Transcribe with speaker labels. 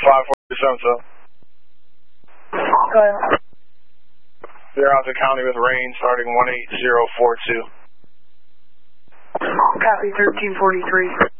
Speaker 1: 547.
Speaker 2: Go ahead.
Speaker 1: They're out the county with rain starting 18042.
Speaker 2: Copy 1343.